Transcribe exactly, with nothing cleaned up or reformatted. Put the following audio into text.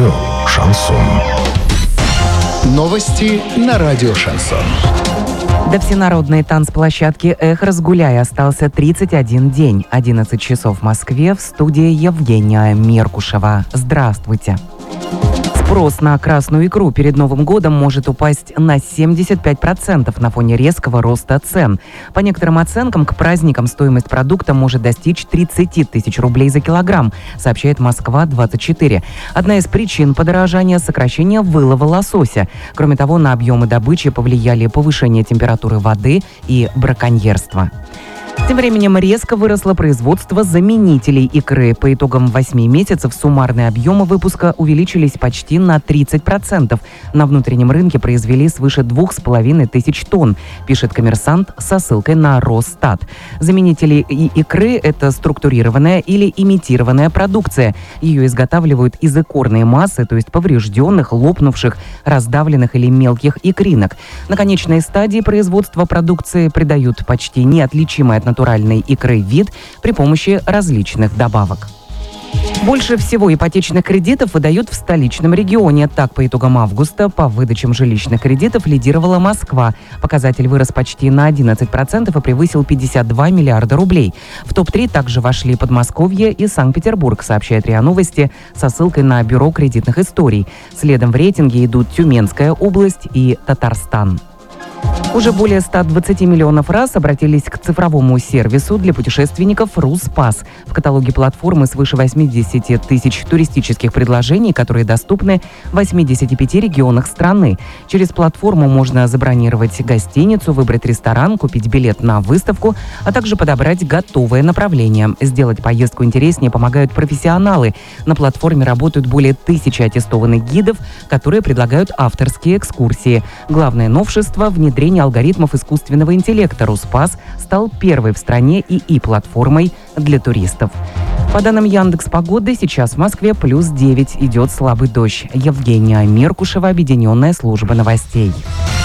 Радио «Шансон». Новости на радио «Шансон». До всенародной танцплощадки «Эх, разгуляй» остался тридцать один день. одиннадцать часов в Москве, в студии Евгения Меркушева. Здравствуйте. Спрос на красную икру перед Новым годом может упасть на семьдесят пять процентов на фоне резкого роста цен. По некоторым оценкам, к праздникам стоимость продукта может достичь тридцать тысяч рублей за килограмм, сообщает Москва двадцать четыре. Одна из причин подорожания – сокращение вылова лосося. Кроме того, на объемы добычи повлияли повышение температуры воды и браконьерство. Тем временем резко выросло производство заменителей икры. По итогам восьми месяцев суммарные объемы выпуска увеличились почти на тридцать процентов. На внутреннем рынке произвели свыше двух с половиной тысяч тонн, пишет «Коммерсант» со ссылкой на Росстат. Заменители икры – это структурированная или имитированная продукция. Ее изготавливают из икорной массы, то есть поврежденных, лопнувших, раздавленных или мелких икринок. На конечной стадии производства продукции придают почти неотличимое от натуральной икры вид при помощи различных добавок. Больше всего ипотечных кредитов выдают в столичном регионе. Так, по итогам августа по выдачам жилищных кредитов лидировала Москва. Показатель вырос почти на одиннадцать процентов и превысил пятьдесят два миллиарда рублей. В топ три также вошли Подмосковье и Санкт-Петербург, сообщает РИА Новости со ссылкой на Бюро кредитных историй. Следом в рейтинге идут Тюменская область и Татарстан. Уже более ста двадцати миллионов раз обратились к цифровому сервису для путешественников «Руспас». В каталоге платформы свыше восьмидесяти тысяч туристических предложений, которые доступны в восьмидесяти пяти регионах страны. Через платформу можно забронировать гостиницу, выбрать ресторан, купить билет на выставку, а также подобрать готовое направление. Сделать поездку интереснее помогают профессионалы. На платформе работают более тысячи аттестованных гидов, которые предлагают авторские экскурсии. Главное новшество – внедрение алгоритмов искусственного интеллекта. Руспас стал первой в стране ИИ-платформой для туристов. По данным Яндекс.Погоды, сейчас в Москве плюс девять, идет слабый дождь. Евгения Меркушева, Объединенная служба новостей.